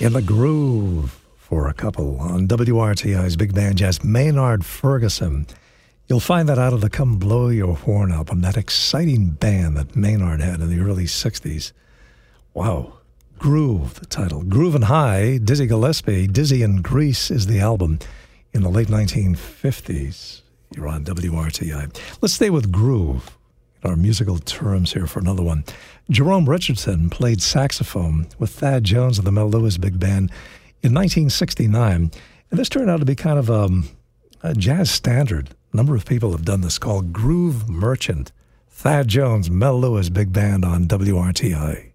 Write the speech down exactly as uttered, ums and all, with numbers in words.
In the groove for a couple on W R T I's Big Band Jazz, Maynard Ferguson. You'll find that out of the Come Blow Your Horn album, that exciting band that Maynard had in the early sixties. Wow. Groove, the title. Groovin' High, Dizzy Gillespie. Dizzy in Grease is the album in the late nineteen fifties. You're on W R T I. Let's stay with groove, our musical terms here for another one. Jerome Richardson played saxophone with Thad Jones of the Mel Lewis Big Band in nineteen sixty-nine. And this turned out to be kind of a, a jazz standard. A number of people have done this, called Groove Merchant. Thad Jones, Mel Lewis Big Band on W R T I.